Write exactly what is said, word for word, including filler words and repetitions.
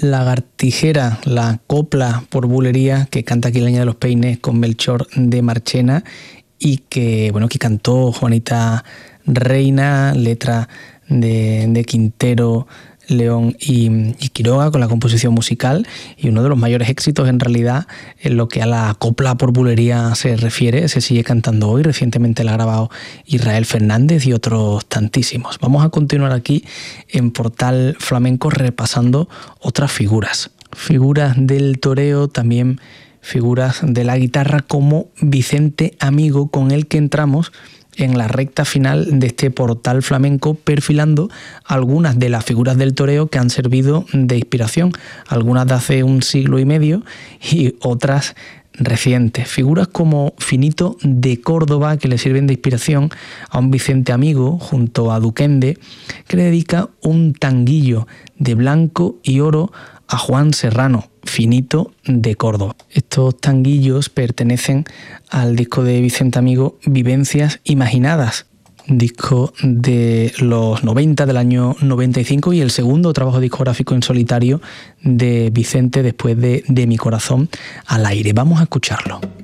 Lagartijera, la copla por bulería que canta Aquileña de los Peines con Melchor de Marchena y que, bueno, que cantó Juanita Reina, letra de, de Quintero, León y, y Quiroga con la composición musical, y uno de los mayores éxitos en realidad en lo que a la copla por bulería se refiere. Se sigue cantando hoy, recientemente la ha grabado Israel Fernández y otros tantísimos. Vamos a continuar aquí en Portal Flamenco repasando otras figuras, figuras del toreo, también figuras de la guitarra como Vicente Amigo, con el que entramos en la recta final de este Portal Flamenco, perfilando algunas de las figuras del toreo que han servido de inspiración, algunas de hace un siglo y medio y otras recientes. Figuras como Finito de Córdoba, que le sirven de inspiración a un Vicente Amigo junto a Duquende, que le dedica un tanguillo de blanco y oro a Juan Serrano, Finito de Córdoba. Estos tanguillos pertenecen al disco de Vicente Amigo Vivencias Imaginadas, disco de los noventa, del año noventa y cinco, y el segundo trabajo discográfico en solitario de Vicente después de De mi corazón al aire. Vamos a escucharlo.